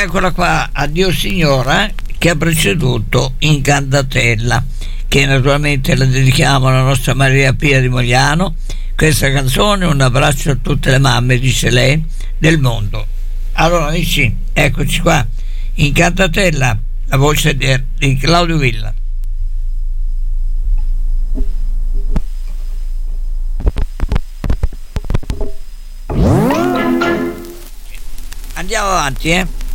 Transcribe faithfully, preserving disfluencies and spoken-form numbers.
eccola qua, Addio Signora, che ha preceduto Incantatella, che naturalmente la dedichiamo alla nostra Maria Pia di Mogliano. Questa canzone, un abbraccio a tutte le mamme, dice lei, del mondo. Allora amici, eccoci qua, Incantatella, la voce di, di Claudio Villa. Andiamo avanti, eh